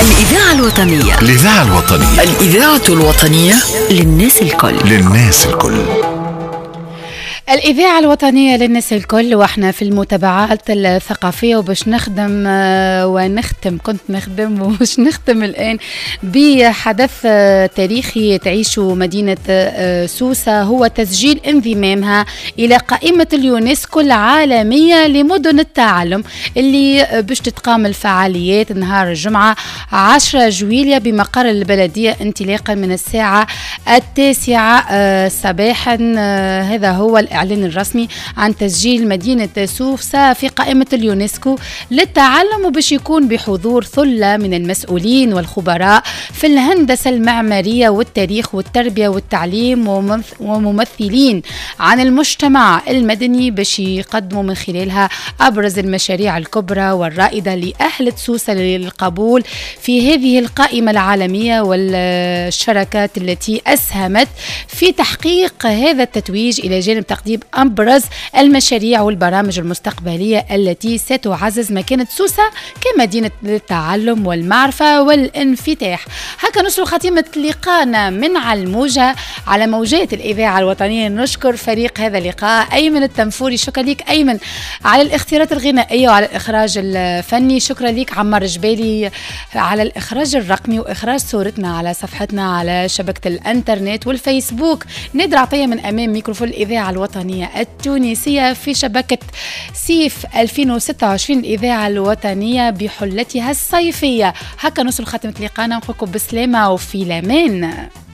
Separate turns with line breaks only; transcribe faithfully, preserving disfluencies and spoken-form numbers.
الإذاعة الوطنية.
الإذاعة الوطنية.
الإذاعة الوطنية للناس الكل.
للناس الكل.
الإذاعة الوطنية للناس الكل، وإحنا في المتابعات الثقافية وباش نخدم ونختم كنت نخدم وباش نختم الآن بحدث تاريخي تعيشه مدينة سوسة، هو تسجيل انضمامها إلى قائمة اليونسكو العالمية لمدن التعلم، اللي باش تتقام الفعاليات نهار الجمعة عشرة جويلية بمقر البلدية انطلاقا من الساعة التاسعة صباحا. هذا هو الإعلان الرسمي عن تسجيل مدينة سوسة في قائمة اليونسكو للتعلم، وباش يكون بحضور ثلة من المسؤولين والخبراء في الهندسة المعمارية والتاريخ والتربية والتعليم وممثلين عن المجتمع المدني باش يقدموا من خلالها أبرز المشاريع الكبرى والرائدة لأهل سوسة للقبول في هذه القائمة العالمية، والشركات التي أسهمت في تحقيق هذا التتويج إلى جانب تقديم أبرز المشاريع والبرامج المستقبلية التي ستعزز مكانة سوسة كمدينة للتعلم والمعرفة والانفتاح. هكا نصل خاتمة لقاءنا من على الموجة على موجات الإذاعة الوطنية. نشكر فريق هذا اللقاء، أيمن التنفوري، شكرا لك أيمن على الاختيارات الغنائية وعلى الإخراج الفني، شكرا لك عمار جبالي على الإخراج الرقمي وإخراج صورتنا على صفحتنا على شبكة الانترنت والفيسبوك. نادر عطية من أمام ميكروفون الإذاعة الوطنية التونسية في شبكة سيف ألفين وستة وعشرين الإذاعة الوطنية بحلتها الصيفية. هكا نوصل خاتمة لقاءنا، ونقولكم بسلامة وفي الأمان.